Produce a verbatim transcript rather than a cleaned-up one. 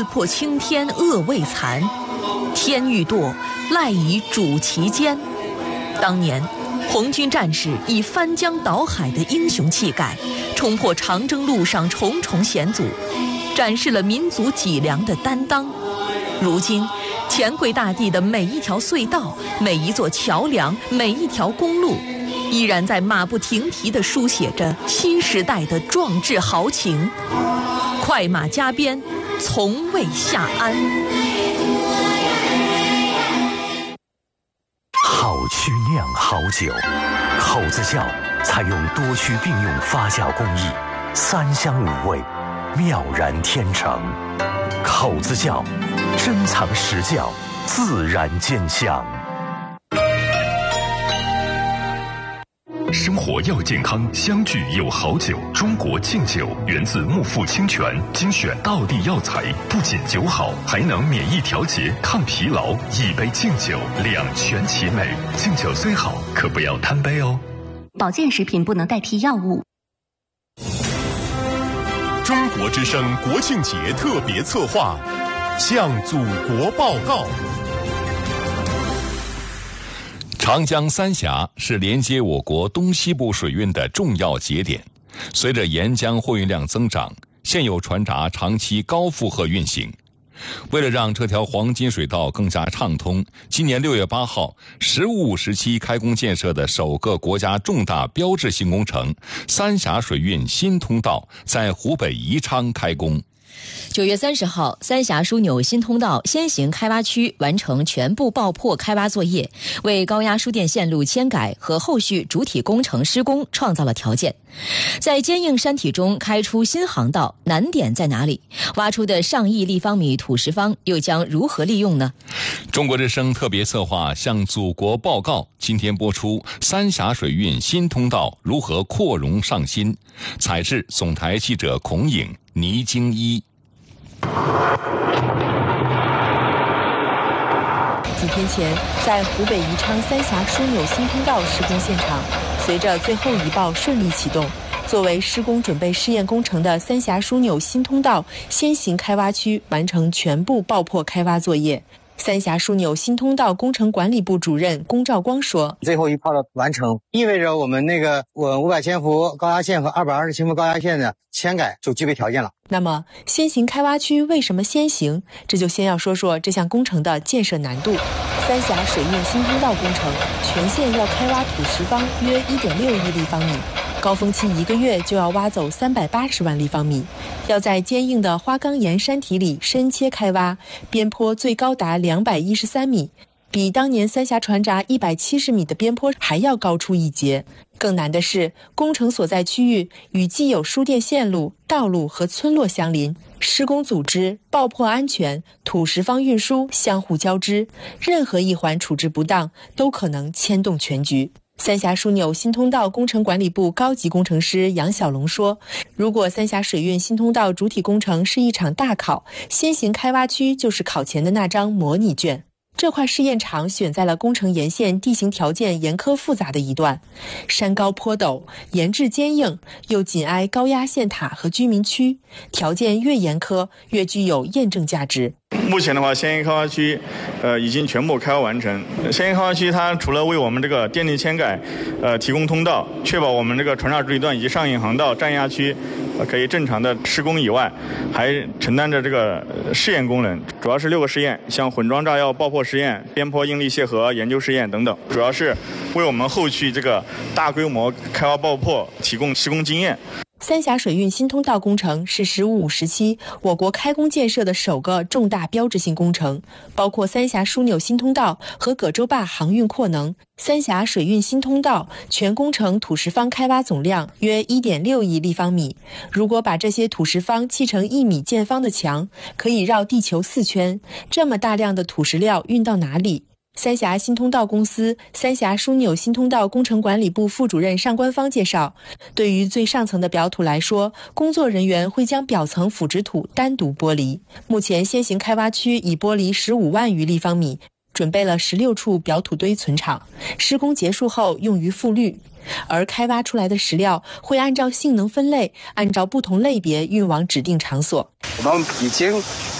刺破青天恶未残，天欲堕，赖以主其间。当年红军战士以翻江倒海的英雄气概，冲破长征路上重重险阻，展示了民族脊梁的担当。如今乾贵大地的每一条隧道、每一座桥梁、每一条公路，依然在马不停蹄地书写着新时代的壮志豪情。快马加鞭，从未下鞍。 好曲酿好酒，口子窖采用多区并用发酵工艺，三香五味，妙然天成。口子窖，珍藏实窖，自然见香。 生活要健康，相聚有好酒。中国敬酒源自木富清泉，精选道地药材，不仅酒好，还能免疫调节、抗疲劳。一杯敬酒，两全其美。敬酒虽好，可不要贪杯哦。 保健食品不能代替药物。 中国之声国庆节特别策划，向祖国报告。 长江三峡是连接我国东西部水运的重要节点，随着沿江货运量增长，现有船闸长期高负荷运行。为了让这条黄金水道更加畅通，今年六月八号，十五五时期开工建设的首个国家重大标志性工程——三峡水运新通道在湖北宜昌开工。 九月三十号，三峡枢纽新通道先行开挖区完成全部爆破开挖作业，为高压输电线路迁改和后续主体工程施工创造了条件。在坚硬山体中开出新航道，难点在哪里？挖出的上亿立方米土石方又将如何利用呢？ 中国之声特别策划向祖国报告，今天播出三峡水运新通道如何扩容上新。采制总台记者孔颖、倪京一。 几天前，在湖北宜昌三峡枢纽新通道施工现场，随着最后一爆顺利启动，作为施工准备试验工程的三峡枢纽新通道先行开挖区完成全部爆破开挖作业。三峡枢纽新通道工程管理部主任龚兆光说：“ 最后一炮的完成，意味着我们那个我五百千伏高压线和二百二十千伏高压线的迁改就具备条件了。” 那么，先行开挖区为什么先行？这就先要说说这项工程的建设难度。三峡水运新通道工程全线要开挖土石方约 一点六亿立方米，高峰期一个月就要挖走三百八十万立方米，要在坚硬的花岗岩山体里深切开挖，边坡最高达两百一十三米，比当年三峡船闸一百七十米的边坡还要高出一截。更难的是，工程所在区域与既有输电线路、道路和村落相邻，施工组织、爆破安全、土石方运输相互交织，任何一环处置不当，都可能牵动全局。三峡枢纽新通道工程管理部高级工程师杨小龙说：“如果三峡水运新通道主体工程是一场大考，先行开挖区就是考前的那张模拟卷。”这块试验场选在了工程沿线地形条件严苛复杂的一段，山高坡陡，岩质坚硬，又紧挨高压线塔和居民区，条件越严苛，越具有验证价值。 目前的话，先行开挖区，呃，已经全部开挖完成。先行开挖区它除了为我们这个电力迁改，呃，提供通道，确保我们这个船闸主体段以及上引航道、占压区，呃，可以正常的施工以外，还承担着这个试验功能，主要是六个试验，像混装炸药爆破实验、边坡应力楔合研究试验等等，主要是为我们后续这个大规模开挖爆破提供施工经验。 三峡水运新通道工程是十五五时期我国开工建设的首个重大标志性工程，包括三峡枢纽新通道和葛洲坝航运扩能。三峡水运新通道全工程土石方开挖总量约 一点六亿立方米，如果把这些土石方砌成一米见方的墙，可以绕地球四圈。这么大量的土石料运到哪里？三峡新通道公司三峡枢纽新通道工程管理部副主任尚官方介绍，对于最上层的表土来说，工作人员会将表层腐殖土单独剥离。目前先行开挖区已剥离十五万余立方米，准备了十六处表土堆存场，施工结束后用于复滤。而开挖出来的石料会按照性能分类，按照不同类别运往指定场所。 我们已经